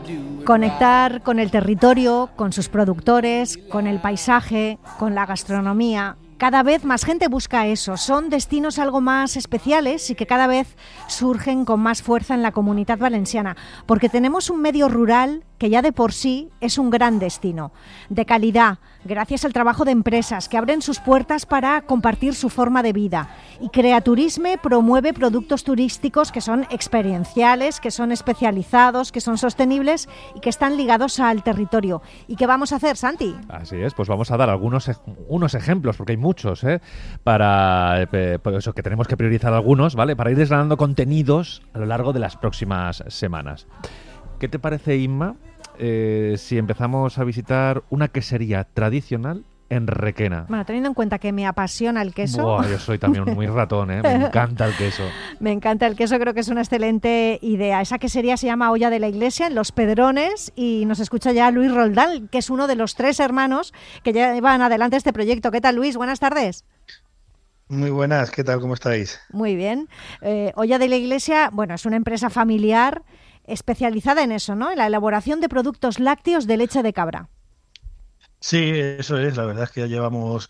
Conectar con el territorio, con sus productores, con el paisaje, con la gastronomía. Cada vez más gente busca eso. Son destinos algo más especiales y que cada vez surgen con más fuerza en la Comunitat Valenciana, porque tenemos un medio rural que ya de por sí es un gran destino, de calidad, gracias al trabajo de empresas que abren sus puertas para compartir su forma de vida. Y Creaturisme promueve productos turísticos que son experienciales, que son especializados, que son sostenibles y que están ligados al territorio. ¿Y qué vamos a hacer, Santi? Así es, pues vamos a dar unos ejemplos, porque hay muchos, para por eso que tenemos que priorizar algunos, ¿vale? Para ir desgranando contenidos a lo largo de las próximas semanas. ¿Qué te parece, Inma, si empezamos a visitar una quesería tradicional en Requena? Bueno, teniendo en cuenta que me apasiona el queso... Buah, yo soy también muy ratón, me encanta el queso. Me encanta el queso, creo que es una excelente idea. Esa quesería se llama Olla de la Iglesia, en Los Pedrones, y nos escucha ya Luis Roldán, que es uno de los 3 hermanos que llevan adelante este proyecto. ¿Qué tal, Luis? Buenas tardes. Muy buenas, ¿qué tal? ¿Cómo estáis? Muy bien. Olla de la Iglesia, bueno, es una empresa familiar especializada en eso, ¿no? En la elaboración de productos lácteos de leche de cabra. Sí, eso es. La verdad es que ya llevamos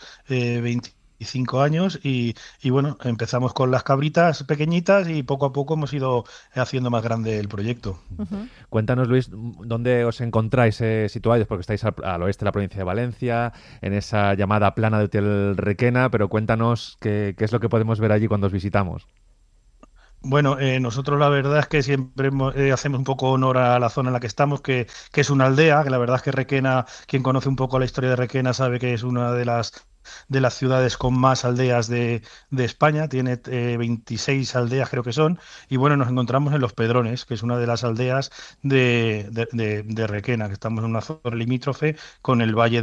25 años y bueno, empezamos con las cabritas pequeñitas y poco a poco hemos ido haciendo más grande el proyecto. Uh-huh. Cuéntanos, Luis, ¿dónde os encontráis situados? Porque estáis al oeste de la provincia de Valencia, en esa llamada plana de Hotel Requena, pero cuéntanos qué es lo que podemos ver allí cuando os visitamos. Bueno, nosotros la verdad es que siempre hacemos un poco honor a la zona en la que estamos, que es una aldea, que la verdad es que Requena, quien conoce un poco la historia de Requena sabe que es una de las ciudades con más aldeas de España, tiene 26 aldeas creo que son, y bueno, nos encontramos en Los Pedrones, que es una de las aldeas de Requena, que estamos en una zona limítrofe con el valle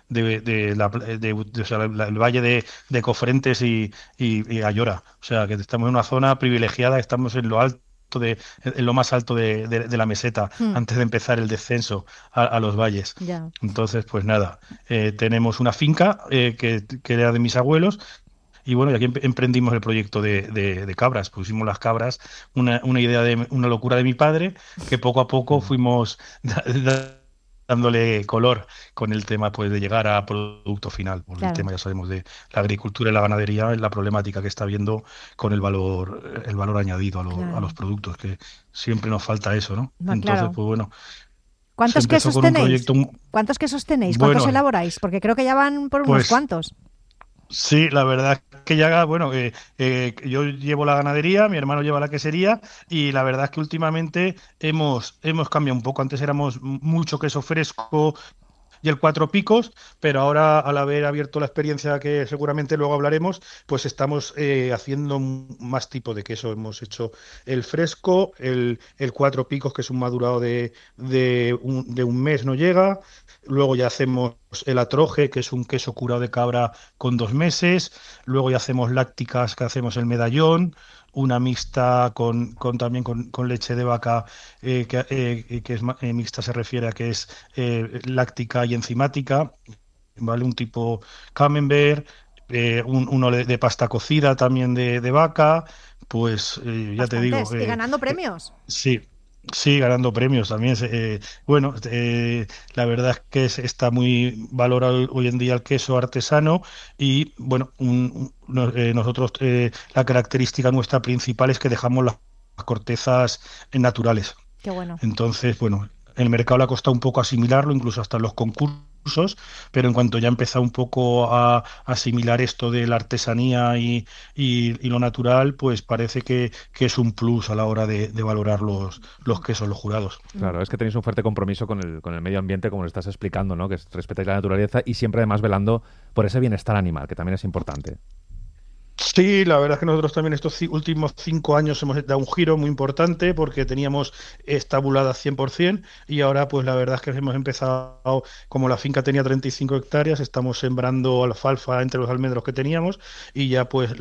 o sea, el valle de Cofrentes y Ayora, o sea que estamos en una zona privilegiada, estamos en lo alto en lo más alto de la meseta antes de empezar el descenso a los valles. Ya. Entonces, pues nada, tenemos una finca que era de mis abuelos y bueno, y aquí emprendimos el proyecto de cabras. Pusimos las cabras, una idea una locura de mi padre, que poco a poco fuimos dándole color con el tema pues de llegar a producto final. Porque Claro. el tema, ya sabemos, de la agricultura y la ganadería es la problemática que está habiendo con el valor añadido Claro. a los productos, que siempre nos falta eso, ¿no? No, Entonces, claro. pues bueno, ¿Cuántos se empezó quesos con un tenéis? proyecto... ¿Cuántos quesos tenéis? Bueno, ¿Cuántos elaboráis? Porque creo que ya van por unos pues cuantos. sí, la verdad es que ya, bueno, yo llevo la ganadería, mi hermano lleva la quesería y la verdad es que últimamente hemos cambiado un poco. Antes éramos mucho queso fresco y el Cuatro Picos, pero ahora al haber abierto la experiencia que seguramente luego hablaremos, pues estamos haciendo más tipo de queso. Hemos hecho el fresco, el Cuatro Picos, que es un madurado de un mes, no llega. Luego ya hacemos el atroje, que es un queso curado de cabra con 2 meses. Luego ya hacemos lácticas, que hacemos el medallón. Una mixta también con leche de vaca, que es mixta, se refiere a que es láctica y enzimática, ¿vale? Un tipo camembert, uno de pasta cocida también de vaca, pues ya te digo. Bastantes. Y ganando premios. Sí. Sí, ganando premios también. Bueno, la verdad es que está muy valorado hoy en día el queso artesano y, bueno, nosotros la característica nuestra principal es que dejamos las cortezas naturales. Qué bueno. Entonces, bueno, el mercado le ha costado un poco asimilarlo, incluso hasta los concursos, pero en cuanto ya ha empezado un poco a asimilar esto de la artesanía y lo natural, pues parece que es un plus a la hora de valorar los quesos, los jurados. Claro, es que tenéis un fuerte compromiso con el medio ambiente, como lo estás explicando, ¿no? Que respetáis la naturaleza y siempre además velando por ese bienestar animal, que también es importante. Sí, la verdad es que nosotros también estos últimos 5 años hemos dado un giro muy importante porque teníamos estabulada 100% y ahora pues la verdad es que hemos empezado, como la finca tenía 35 hectáreas, estamos sembrando alfalfa entre los almendros que teníamos y ya pues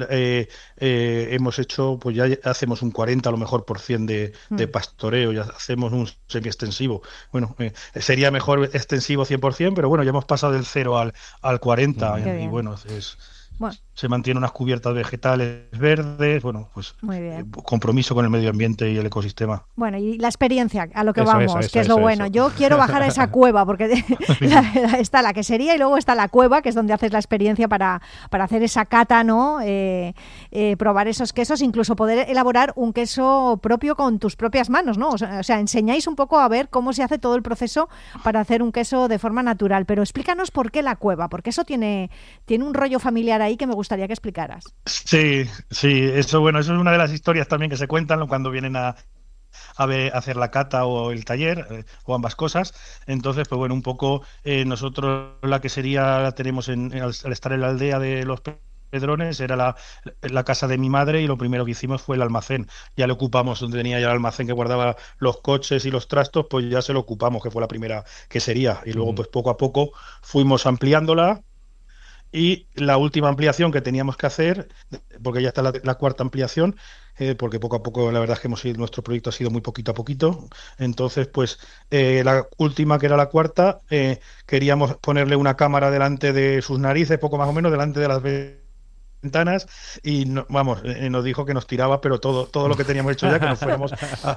hemos hecho, pues ya hacemos un 40 a lo mejor por cien de pastoreo, ya hacemos un semi-extensivo. Bueno, sería mejor extensivo 100%, pero bueno, ya hemos pasado del 0 al 40 y bueno, Bueno, se mantienen unas cubiertas vegetales verdes, bueno, pues muy bien. compromiso con el medio ambiente y el ecosistema. Bueno, y la experiencia, a lo que Eso, vamos, eso, que es lo bueno. eso. Yo quiero bajar a esa cueva, porque está la quesería y luego está la cueva, que es donde haces la experiencia para hacer esa cata, ¿no? Probar esos quesos, incluso poder elaborar un queso propio con tus propias manos, ¿no? O sea, enseñáis un poco a ver cómo se hace todo el proceso para hacer un queso de forma natural. Pero explícanos por qué la cueva, porque eso tiene un rollo familiar ahí que me gustaría que explicaras. Sí, sí, eso bueno, eso es una de las historias también que se cuentan cuando vienen a ver, a hacer la cata o el taller, o ambas cosas. Entonces, pues bueno, un poco nosotros la quesería la tenemos al estar en la aldea de los Pedrones, era la casa de mi madre, y lo primero que hicimos fue el almacén. Ya le ocupamos donde tenía ya el almacén que guardaba los coches y los trastos, pues ya se lo ocupamos, que fue la primera quesería. Y luego, pues poco a poco fuimos ampliándola. Y la última ampliación que teníamos que hacer, porque ya está la cuarta ampliación, porque poco a poco la verdad es que nuestro proyecto ha sido muy poquito a poquito. Entonces, pues la última, que era la cuarta, queríamos ponerle una cámara delante de sus narices, poco más o menos, delante de las ventanas, y vamos, nos dijo que nos tiraba, pero todo lo que teníamos hecho ya, que nos fuéramos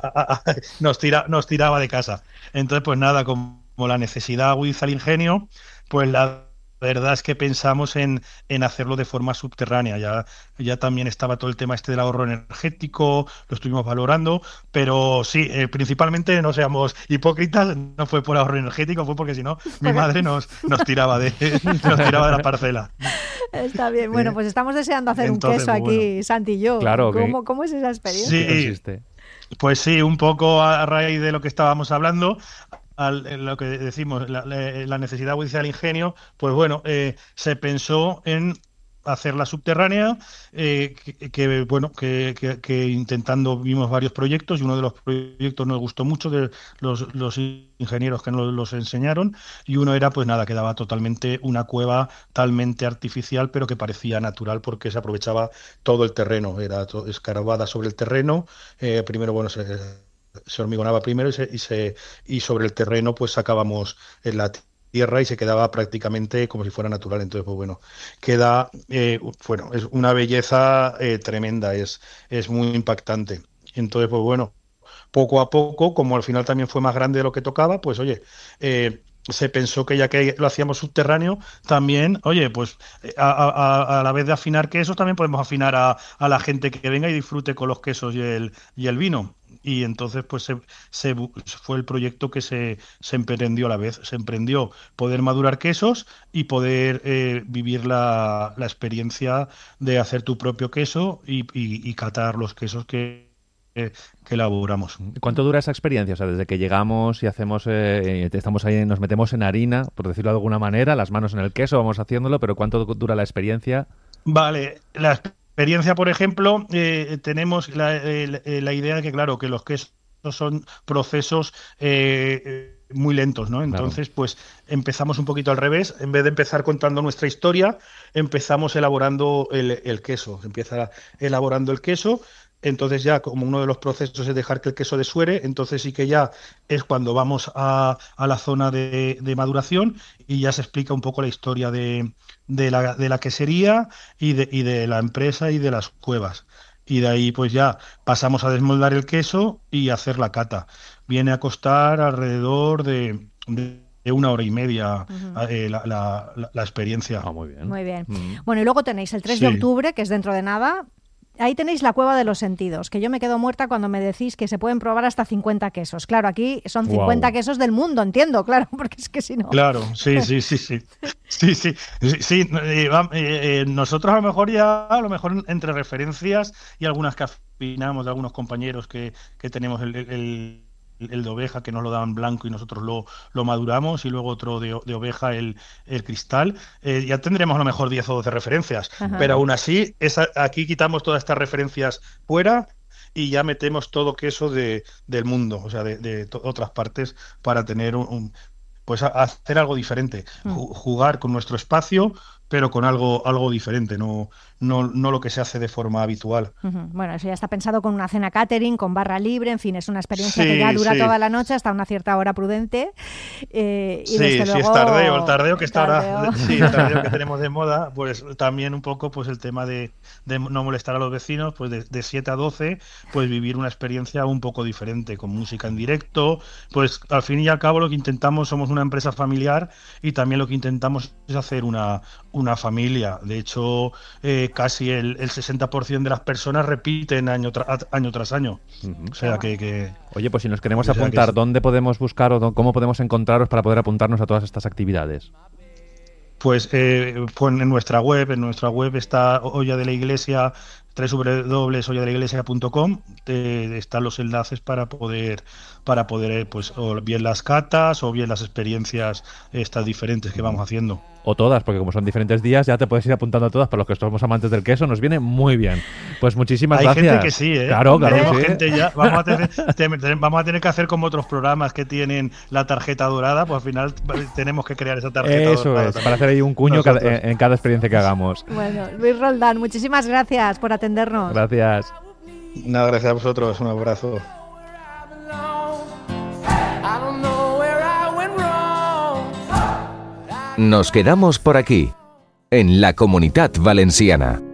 nos tiraba de casa. Entonces, pues nada, como la necesidad agudiza el ingenio, pues la verdad es que pensamos en hacerlo de forma subterránea. Ya también estaba todo el tema este del ahorro energético, lo estuvimos valorando, pero sí, principalmente, no seamos hipócritas, no fue por ahorro energético, fue porque si no, mi madre nos tiraba nos tiraba de la parcela. Está bien, bueno, pues estamos deseando hacer Entonces, un queso pues, aquí, bueno. Santi y yo. Claro, ¿Cómo es esa experiencia? Sí, ¿Qué consiste? pues sí, un poco a raíz de lo que estábamos hablando, lo que decimos, la necesidad agudizar el ingenio, pues bueno, se pensó en hacerla subterránea, bueno, que intentando vimos varios proyectos, y uno de los proyectos nos gustó mucho, de los ingenieros que nos los enseñaron, y uno era, pues nada, que daba totalmente una cueva totalmente artificial, pero que parecía natural porque se aprovechaba todo el terreno, era escarbada sobre el terreno, primero, bueno, se hormigonaba primero, y sobre el terreno pues sacábamos la tierra, y se quedaba prácticamente como si fuera natural. Entonces, pues bueno, queda, bueno, es una belleza tremenda, es muy impactante. Entonces, pues bueno, poco a poco, como al final también fue más grande de lo que tocaba, pues oye, se pensó que ya que lo hacíamos subterráneo, también, oye, pues a la vez de afinar quesos, también podemos afinar a la gente que venga y disfrute con los quesos y el vino. Y entonces, pues fue el proyecto que se emprendió a la vez. Se emprendió poder madurar quesos y poder vivir la experiencia de hacer tu propio queso y catar los quesos que elaboramos. ¿Cuánto dura esa experiencia? O sea, desde que llegamos y hacemos, estamos ahí, nos metemos en harina, por decirlo de alguna manera, las manos en el queso, vamos haciéndolo, pero ¿cuánto dura la experiencia? Vale, la experiencia, por ejemplo, tenemos la idea de que, claro, que los quesos son procesos muy lentos, ¿no? Entonces, Claro. pues empezamos un poquito al revés. En vez de empezar contando nuestra historia, empezamos elaborando el queso. Empieza elaborando el queso. Entonces ya, como uno de los procesos es dejar que el queso desuere, entonces sí que ya es cuando vamos a la zona de maduración, y ya se explica un poco la historia de la quesería y de la empresa y de las cuevas. Y de ahí pues ya pasamos a desmoldar el queso y hacer la cata. Viene a costar alrededor de 1 hora y media la experiencia. Ah, muy bien. Muy bien. Mm. Bueno, y luego tenéis el 3 de octubre, que es dentro de nada. Ahí tenéis la cueva de los sentidos, que yo me quedo muerta cuando me decís que se pueden probar hasta 50 quesos. Claro, aquí son 50 quesos del mundo, entiendo, claro, porque es que si no... Claro, sí. Nosotros a lo mejor entre referencias y algunas que afinamos de algunos compañeros que tenemos el de oveja, que nos lo daban blanco y nosotros lo maduramos, y luego otro de oveja, el cristal, ya tendremos a lo mejor 10 o 12 referencias. Ajá. Pero aún así, aquí quitamos todas estas referencias fuera y ya metemos todo queso del mundo, o sea, de otras partes, para tener pues hacer algo diferente, jugar con nuestro espacio, pero con algo diferente, no lo que se hace de forma habitual. Bueno, eso ya está pensado con una cena catering, con barra libre, en fin, es una experiencia Sí, que ya dura sí. toda la noche hasta una cierta hora prudente. Sí, desde sí, luego, el tardeo que está ahora, tardeo. sí, el tardeo que tenemos de moda, pues también un poco pues el tema de no molestar a los vecinos, pues de 7 a 12, pues vivir una experiencia un poco diferente, con música en directo, pues al fin y al cabo lo que intentamos, somos una empresa familiar y también lo que intentamos es hacer una familia. De hecho, casi el 60% de las personas repiten año tras año. Ujú. O sea que Oye, pues si nos queremos o sea que apuntar, ¿dónde podemos buscar o cómo podemos encontraros para poder apuntarnos a todas estas actividades? Pues en nuestra web está Olla de la Iglesia, www.olladelaiglesia.com, están los enlaces para poder pues o bien las catas o bien las experiencias estas diferentes que vamos haciendo. O todas, porque como son diferentes días, ya te puedes ir apuntando a todas. Para los que somos amantes del queso, nos viene muy bien. Pues muchísimas Hay gracias. gente que sí, ¿eh? Claro, claro Tenemos que sí. gente ya. Vamos a tener que hacer como otros programas que tienen la tarjeta dorada, pues al final tenemos que crear esa tarjeta Eso dorada es, también. para hacer ahí un cuño Nosotros. en cada experiencia que hagamos. Bueno, Luis Roldán, muchísimas gracias por atendernos. Gracias. Nada, gracias a vosotros. Un abrazo. Nos quedamos por aquí, en la Comunitat Valenciana.